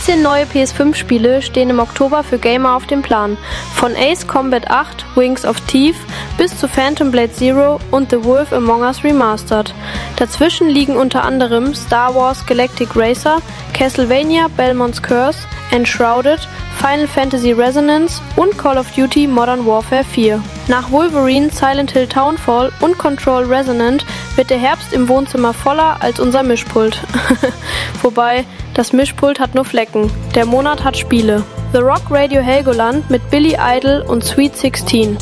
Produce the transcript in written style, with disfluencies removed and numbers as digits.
16 neue PS5-Spiele stehen im Oktober für Gamer auf dem Plan. Von Ace Combat 8, Wings of Teeth bis zu Phantom Blade Zero und The Wolf Among Us Remastered. Dazwischen liegen unter anderem Star Wars Galactic Racer, Castlevania Belmont's Curse, Enshrouded, Final Fantasy Resonance und Call of Duty Modern Warfare 4. Nach Wolverine, Silent Hill Townfall und Control Resonant wird der Herbst im Wohnzimmer voller als unser Mischpult. Wobei, das Mischpult hat nur Flecken. Der Monat hat Spiele. The Rock Radio Helgoland mit Billy Idol und Sweet 16.